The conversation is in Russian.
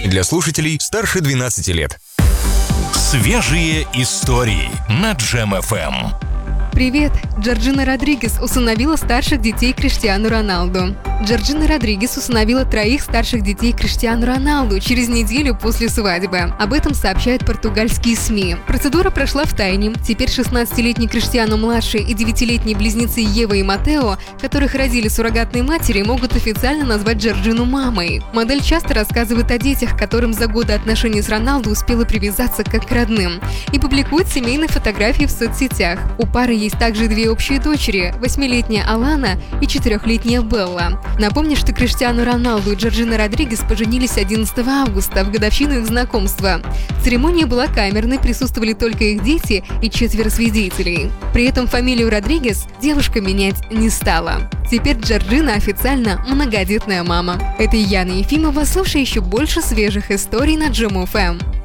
для слушателей старше 12 лет. Свежие истории на Джем ФМ. Привет! Джорджина Родригес усыновила старших детей Криштиану Роналду. Джорджина Родригес усыновила 3 старших детей Криштиану Роналду через неделю после свадьбы. Об этом сообщают португальские СМИ. Процедура прошла втайне. Теперь 16-летний Криштиану-младший и 9-летние близнецы Ева и Матео, которых родили суррогатные матери, могут официально назвать Джорджину мамой. Модель часто рассказывает о детях, которым за годы отношений с Роналду успела привязаться как к родным, и публикует семейные фотографии в соцсетях. У пары есть также 2 общие дочери – 8-летняя Алана и 4-летняя Белла. Напомню, что Криштиану Роналду и Джорджина Родригес поженились 11 августа, в годовщину их знакомства. Церемония была камерной, присутствовали только их дети и 4 свидетелей. При этом фамилию Родригес девушка менять не стала. Теперь Джорджина официально многодетная мама. Это Яна Ефимова. Слушай еще больше свежих историй на Джем ФМ.